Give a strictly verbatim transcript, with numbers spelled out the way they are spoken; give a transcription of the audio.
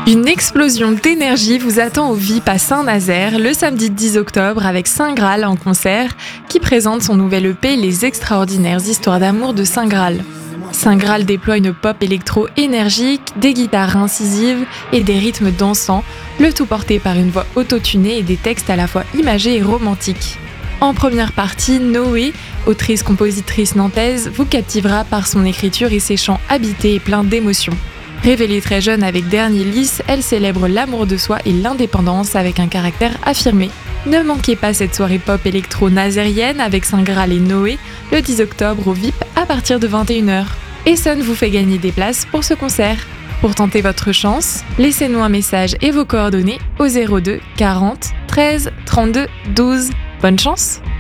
Une explosion d'énergie vous attend au V I P à Saint-Nazaire le samedi dix octobre avec Saint Graal en concert qui présente son nouvel E P Les extraordinaires histoires d'amour de Saint Graal. Saint Graal déploie une pop électro énergique, des guitares incisives et des rythmes dansants, le tout porté par une voix autotunée et des textes à la fois imagés et romantiques. En première partie, Noé, autrice-compositrice nantaise, vous captivera par son écriture et ses chants habités et pleins d'émotions. Révélée très jeune avec Dernier Lys, elle célèbre l'amour de soi et l'indépendance avec un caractère affirmé. Ne manquez pas cette soirée pop électro nazérienne avec Saint Graal et Noé le dix octobre au V I P à partir de vingt et une heures. Essonne vous fait gagner des places pour ce concert. Pour tenter votre chance, laissez-nous un message et vos coordonnées au zéro deux quarante treize trente-deux douze. Bonne chance!